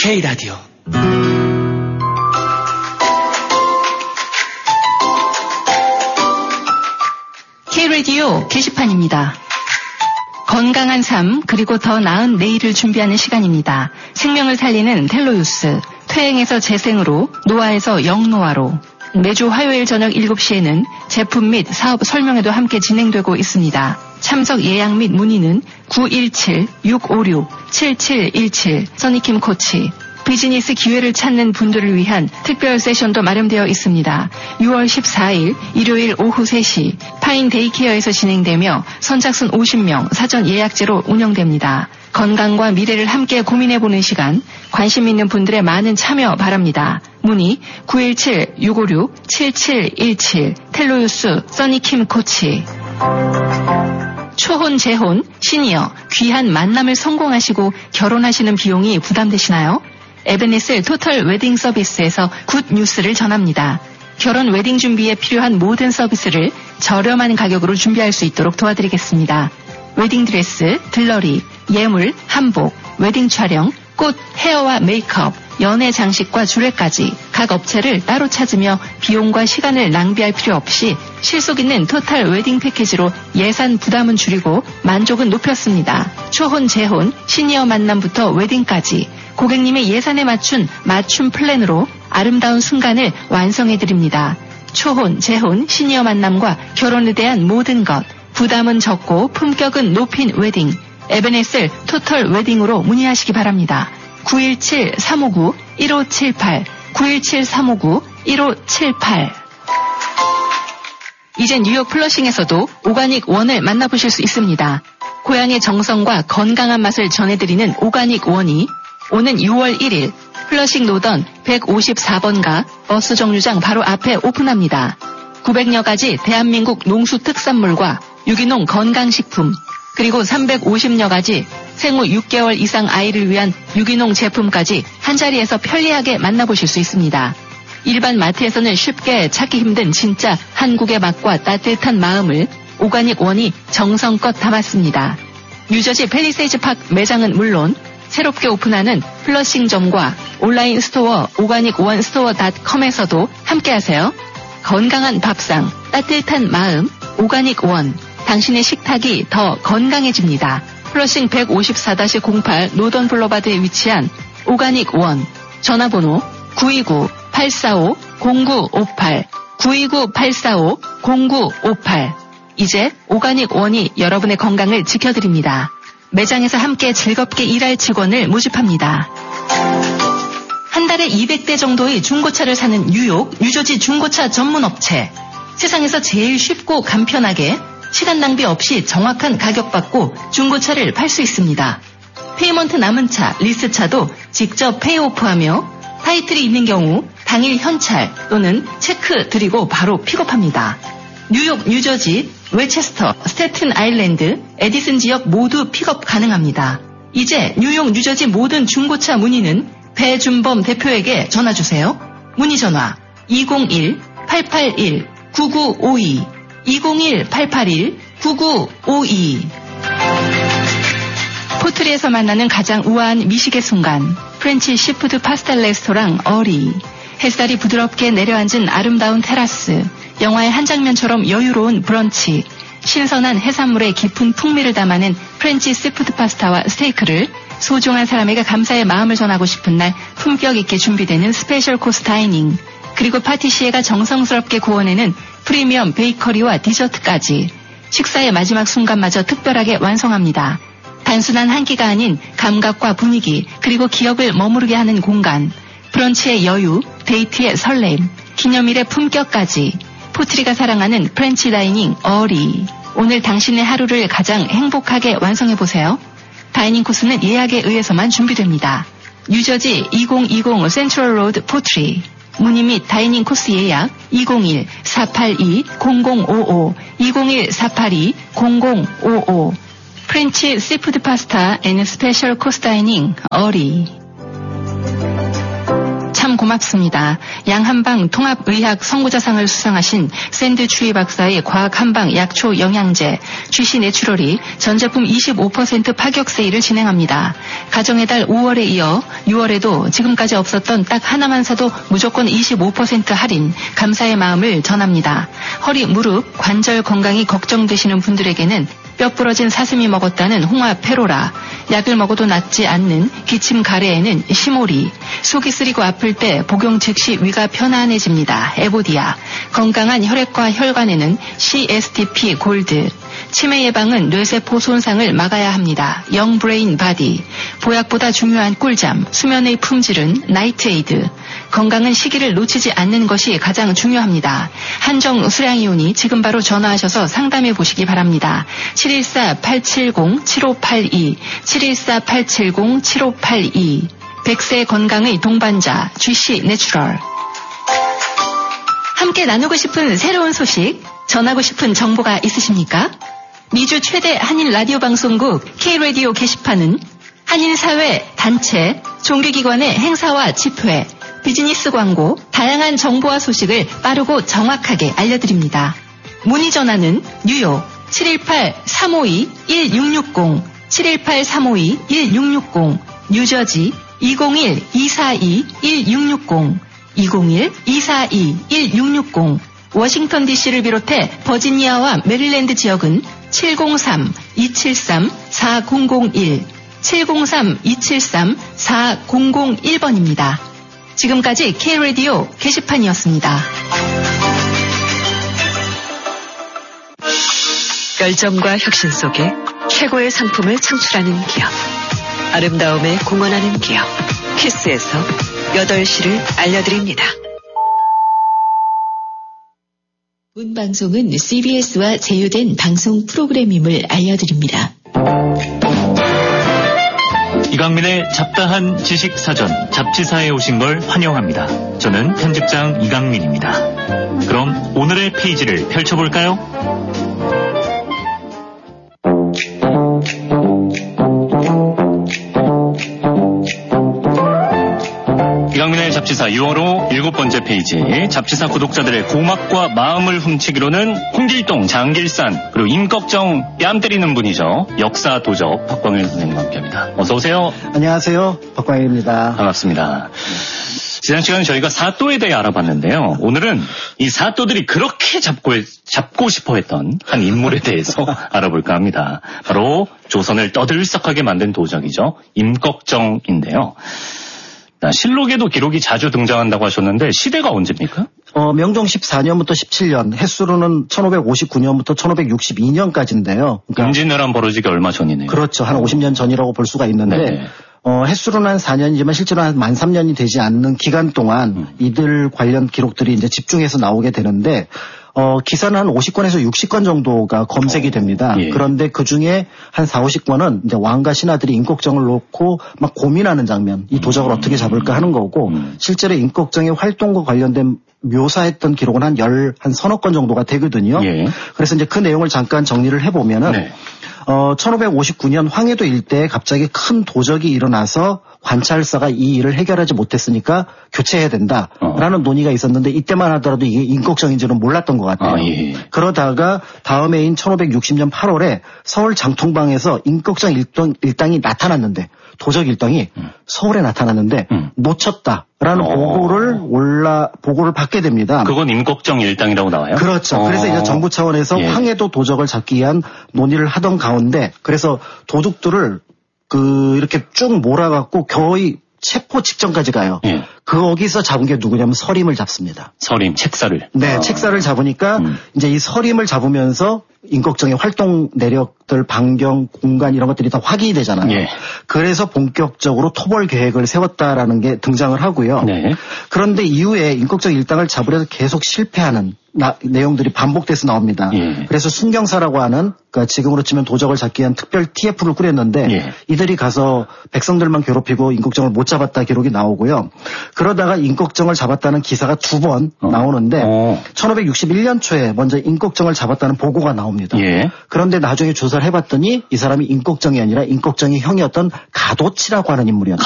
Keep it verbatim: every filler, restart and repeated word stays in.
K라디오 K라디오 게시판입니다. 건강한 삶 그리고 더 나은 내일을 준비하는 시간입니다. 생명을 살리는 텔로유스, 퇴행에서 재생으로, 노화에서 영노화로. 매주 화요일 저녁 일곱 시에는 제품 및 사업 설명회도 함께 진행되고 있습니다. 참석 예약 및 문의는 구일칠 육오육 칠칠일칠 써니킴 코치. 비즈니스 기회를 찾는 분들을 위한 특별 세션도 마련되어 있습니다. 유월 십사일 일요일 오후 세 시 파인 데이케어에서 진행되며 선착순 오십 명 사전 예약제로 운영됩니다. 건강과 미래를 함께 고민해보는 시간, 관심 있는 분들의 많은 참여 바랍니다. 문의 구일칠 육오육 칠칠일칠 텔로유스 써니킴 코치. 초혼, 재혼, 시니어, 귀한 만남을 성공하시고 결혼하시는 비용이 부담되시나요? 에베네셀 토털 웨딩 서비스에서 굿 뉴스를 전합니다. 결혼 웨딩 준비에 필요한 모든 서비스를 저렴한 가격으로 준비할 수 있도록 도와드리겠습니다. 웨딩 드레스, 들러리, 예물, 한복, 웨딩 촬영, 꽃, 헤어와 메이크업, 연애 장식과 주례까지 각 업체를 따로 찾으며 비용과 시간을 낭비할 필요 없이 실속 있는 토탈 웨딩 패키지로 예산 부담은 줄이고 만족은 높였습니다. 초혼, 재혼, 시니어 만남부터 웨딩까지 고객님의 예산에 맞춘 맞춤 플랜으로 아름다운 순간을 완성해드립니다. 초혼, 재혼, 시니어 만남과 결혼에 대한 모든 것, 부담은 적고 품격은 높인 웨딩, 에베네셀 토털 웨딩으로 문의하시기 바랍니다. 구일칠 삼오구 일오칠팔 구일칠 삼오구 일오칠팔. 이제 뉴욕 플러싱에서도 오가닉 원을 만나보실 수 있습니다. 고향의 정성과 건강한 맛을 전해드리는 오가닉 원이 오는 유월 일일 플러싱 노던 백오십사 번가 버스 정류장 바로 앞에 오픈합니다. 구백여 가지 대한민국 농수 특산물과 유기농 건강식품, 그리고 삼백오십여 가지 생후 육 개월 이상 아이를 위한 유기농 제품까지 한자리에서 편리하게 만나보실 수 있습니다. 일반 마트에서는 쉽게 찾기 힘든 진짜 한국의 맛과 따뜻한 마음을 오가닉 원이 정성껏 담았습니다. 뉴저지 팰리세이즈 파크 매장은 물론 새롭게 오픈하는 플러싱점과 온라인 스토어 오가닉 원 스토어 닷컴에서도 함께하세요. 건강한 밥상, 따뜻한 마음, 오가닉 원. 당신의 식탁이 더 건강해집니다. 플러싱 백오십사 공팔 노던 블러바드에 위치한 오가닉 원. 전화번호 구이구 팔사오 공구오팔 구이구 팔사오 공구오팔. 이제 오가닉 원이 여러분의 건강을 지켜드립니다. 매장에서 함께 즐겁게 일할 직원을 모집합니다. 한 달에 이백 대 정도의 중고차를 사는 뉴욕, 뉴저지 중고차 전문 업체. 세상에서 제일 쉽고 간편하게 시간 낭비 없이 정확한 가격 받고 중고차를 팔 수 있습니다. 페이먼트 남은 차, 리스차도 직접 페이오프하며 타이틀이 있는 경우 당일 현찰 또는 체크 드리고 바로 픽업합니다. 뉴욕, 뉴저지, 웨체스터, 스태튼 아일랜드, 에디슨 지역 모두 픽업 가능합니다. 이제 뉴욕, 뉴저지 모든 중고차 문의는 배준범 대표에게 전화주세요. 문의 전화 이공일 팔팔일 구구오이 이공일 팔팔일 구구오이. 포트리에서 만나는 가장 우아한 미식의 순간, 프렌치 시푸드 파스타 레스토랑 어리. 햇살이 부드럽게 내려앉은 아름다운 테라스, 영화의 한 장면처럼 여유로운 브런치, 신선한 해산물의 깊은 풍미를 담아낸 프렌치 시푸드 파스타와 스테이크를 소중한 사람에게 감사의 마음을 전하고 싶은 날 품격 있게 준비되는 스페셜 코스 다이닝, 그리고 파티시에가 정성스럽게 구워내는 프리미엄 베이커리와 디저트까지 식사의 마지막 순간마저 특별하게 완성합니다. 단순한 한 끼가 아닌 감각과 분위기 그리고 기억을 머무르게 하는 공간, 브런치의 여유, 데이트의 설렘, 기념일의 품격까지 포트리가 사랑하는 프렌치 다이닝 어리. 오늘 당신의 하루를 가장 행복하게 완성해보세요. 다이닝 코스는 예약에 의해서만 준비됩니다. 뉴저지 이공이공 센트럴 로드 포트리. 문의 및 다이닝 코스 예약 이공일 사팔이 공공오오 이공일 사팔이 공공오오. 프렌치 시푸드 파스타 앤 스페셜 코스 다이닝 어리. 참 고맙습니다. 양한방 통합의학 선구자상을 수상하신 샌드 추이 박사의 과학 한방 약초 영양제 쥐씨 내추럴이 전 제품 이십오 퍼센트 파격 세일을 진행합니다. 가정의 달 오월에 이어 유월에도 지금까지 없었던 딱 하나만 사도 무조건 이십오 퍼센트 할인, 감사의 마음을 전합니다. 허리, 무릎, 관절 건강이 걱정되시는 분들에게는 뼈 부러진 사슴이 먹었다는 홍합 페로라, 약을 먹어도 낫지 않는 기침 가래에는 시모리, 속이 쓰리고 아플 때 복용 즉시 위가 편안해집니다. 에보디아, 건강한 혈액과 혈관에는 씨에스티피 골드, 치매 예방은 뇌세포 손상을 막아야 합니다. 영브레인 바디, 보약보다 중요한 꿀잠, 수면의 품질은 나이트에이드, 건강은 시기를 놓치지 않는 것이 가장 중요합니다. 한정 수량이오니 지금 바로 전화하셔서 상담해 보시기 바랍니다. 칠일사 팔칠공 칠오팔이, 칠일사 팔칠공 칠오팔이, 백 세 건강의 동반자 쥐씨 내추럴. 함께 나누고 싶은 새로운 소식, 전하고 싶은 정보가 있으십니까? 미주 최대 한인 라디오 방송국 K-라디오 게시판은 한인사회, 단체, 종교기관의 행사와 집회, 비즈니스 광고, 다양한 정보와 소식을 빠르고 정확하게 알려드립니다. 문의 전화는 뉴욕 칠일팔 삼오이 일육육공, 칠일팔 삼오이 일육육공, 뉴저지 이공일 이사이 일육육공, 이공일 이사이 일육육공, 워싱턴 디씨를 비롯해 버지니아와 메릴랜드 지역은 칠공삼 이칠삼 사공공일, 칠공삼 이칠삼 사공공일 번입니다. 지금까지 K-라디오 게시판이었습니다. 열정과 혁신 속에 최고의 상품을 창출하는 기업. 아름다움에 공헌하는 기업. 키스에서 여덟 시를 알려드립니다. 본 방송은 씨비에스와 제휴된 방송 프로그램임을 알려드립니다. 이강민의 잡다한 지식사전 잡지사에 오신 걸 환영합니다. 저는 편집장 이강민입니다. 그럼 오늘의 페이지를 펼쳐볼까요? 이강민의 잡지사 유월호 일곱 번째 페이지. 잡지사 구독자들의 고막과 마음을 훔치기로는 홍길동, 장길산, 그리고 임꺽정 뺨 때리는 분이죠. 역사 도적 박광일 선생님과 함께합니다. 어서 오세요. 안녕하세요. 박광일입니다. 반갑습니다. 지난 시간에 저희가 사또에 대해 알아봤는데요. 오늘은 이 사또들이 그렇게 잡고, 잡고 싶어 했던 한 인물에 대해서 알아볼까 합니다. 바로 조선을 떠들썩하게 만든 도적이죠. 임꺽정인데요. 실록에도 기록이 자주 등장한다고 하셨는데 시대가 언제입니까? 어, 명종 십사 년부터 십칠 년, 햇수로는 천오백오십구 년부터 천오백육십이 년까지인데요. 그러니까 임진왜란 벌어지기 얼마 전이네요. 그렇죠. 한 오십 년 전이라고 볼 수가 있는데 네. 어, 햇수로는 한 사 년이지만 실제로 한 만 삼 년이 되지 않는 기간 동안 음. 이들 관련 기록들이 이제 집중해서 나오게 되는데 어, 기사는 한 오십 건에서 육십 건 정도가 검색이 됩니다. 어, 예. 그런데 그 중에 한 사오십 건은 이제 왕과 신하들이 임꺽정을 놓고 막 고민하는 장면, 이 도적을 음. 어떻게 잡을까 하는 거고, 음. 실제로 임꺽정의 활동과 관련된 묘사했던 기록은 한 열, 한 서너 건 정도가 되거든요. 예. 그래서 이제 그 내용을 잠깐 정리를 해보면은, 네. 어, 천오백오십구 년 황해도 일대에 갑자기 큰 도적이 일어나서 관찰사가 이 일을 해결하지 못했으니까 교체해야 된다라는 어. 논의가 있었는데 이때만 하더라도 이게 임꺽정인지는 몰랐던 것 같아요. 아, 예. 그러다가 다음 해인 천오백육십 년 팔월에 서울 장통방에서 임꺽정 일당, 일당이 나타났는데 도적 일당이 음. 서울에 나타났는데 음. 놓쳤다라는 어. 보고를 올라 보고를 받게 됩니다. 그건 임꺽정 일당이라고 나와요? 그렇죠. 어. 그래서 이제 정부 차원에서 예. 황해도 도적을 잡기 위한 논의를 하던 가운데 그래서 도둑들을 그 이렇게 쭉 몰아갖고 거의 체포 직전까지 가요. 예. 거기서 잡은 게 누구냐면 서림을 잡습니다. 서림, 책사를. 네, 아. 책사를 잡으니까 음. 이제 이 서림을 잡으면서 임꺽정의 활동 내력들, 반경, 공간 이런 것들이 다 확인이 되잖아요. 예. 그래서 본격적으로 토벌 계획을 세웠다라는 게 등장을 하고요. 네. 그런데 이후에 임꺽정 일당을 잡으려서 계속 실패하는 나, 내용들이 반복돼서 나옵니다. 예. 그래서 순경사라고 하는 그러니까 지금으로 치면 도적을 잡기 위한 특별 티에프를 꾸렸는데 예. 이들이 가서 백성들만 괴롭히고 임꺽정을 못 잡았다 기록이 나오고요. 그러다가 임꺽정을 잡았다는 기사가 두 번 어. 나오는데 어. 천오백육십일 년 초에 먼저 임꺽정을 잡았다는 보고가 나옵니다. 예. 그런데 나중에 조사를 해봤더니 이 사람이 임꺽정이 아니라 임꺽정의 형이었던 가도치라고 하는 인물이었다.